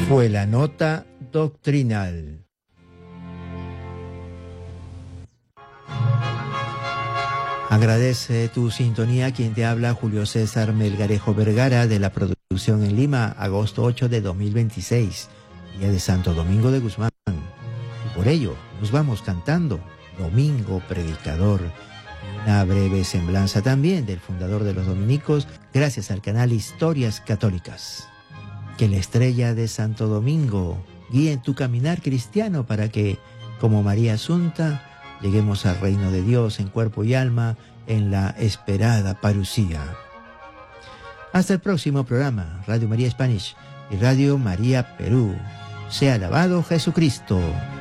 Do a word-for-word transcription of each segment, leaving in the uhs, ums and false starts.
Fue la nota doctrinal. Agradece tu sintonía quien te habla, Julio César Melgarejo Vergara, de la producción en Lima, agosto ocho de dos mil veintiséis, día de Santo Domingo de Guzmán. Y por ello nos vamos cantando Domingo Predicador, una breve semblanza también del fundador de los dominicos, gracias al canal Historias Católicas. Que la estrella de Santo Domingo guíe en tu caminar cristiano para que, como María Asunta, lleguemos al reino de Dios en cuerpo y alma en la esperada parucía. Hasta el próximo programa, Radio María Spanish y Radio María Perú. Sea alabado Jesucristo.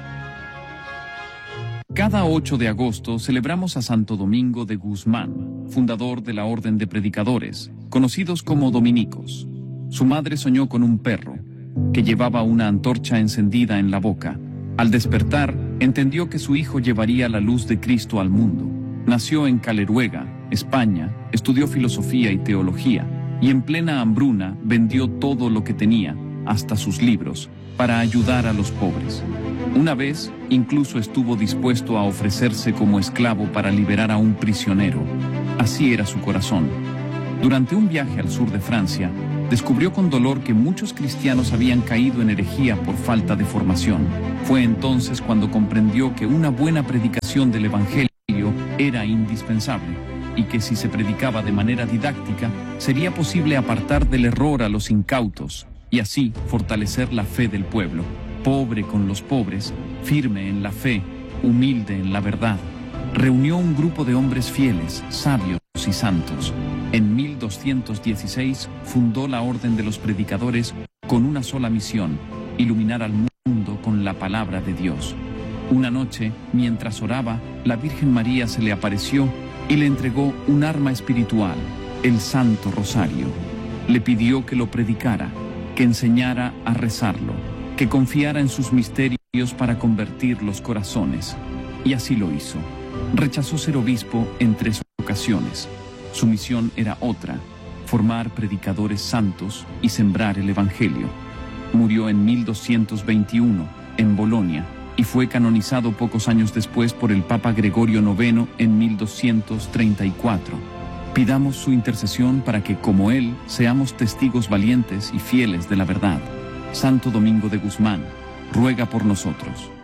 Cada ocho de agosto celebramos a Santo Domingo de Guzmán, fundador de la Orden de Predicadores, conocidos como dominicos. Su madre soñó con un perro, que llevaba una antorcha encendida en la boca. Al despertar, entendió que su hijo llevaría la luz de Cristo al mundo. Nació en Caleruega, España, estudió filosofía y teología, y en plena hambruna vendió todo lo que tenía, hasta sus libros, para ayudar a los pobres. Una vez, incluso estuvo dispuesto a ofrecerse como esclavo para liberar a un prisionero. Así era su corazón. Durante un viaje al sur de Francia, descubrió con dolor que muchos cristianos habían caído en herejía por falta de formación. Fue entonces cuando comprendió que una buena predicación del Evangelio era indispensable y que si se predicaba de manera didáctica, sería posible apartar del error a los incautos y así fortalecer la fe del pueblo, pobre con los pobres, firme en la fe, humilde en la verdad. Reunió un grupo de hombres fieles, sabios y santos. En mil doscientos dieciséis fundó la Orden de los Predicadores con una sola misión: iluminar al mundo con la palabra de Dios. Una noche, mientras oraba, la Virgen María se le apareció y le entregó un arma espiritual, el Santo Rosario. Le pidió que lo predicara, que enseñara a rezarlo, que confiara en sus misterios para convertir los corazones. Y así lo hizo. Rechazó ser obispo en tres ocasiones. Su misión era otra: formar predicadores santos y sembrar el Evangelio. Murió en mil doscientos veintiuno, en Bolonia, y fue canonizado pocos años después por el Papa Gregorio noveno en mil doscientos treinta y cuatro. Pidamos su intercesión para que, como él, seamos testigos valientes y fieles de la verdad. Santo Domingo de Guzmán, ruega por nosotros.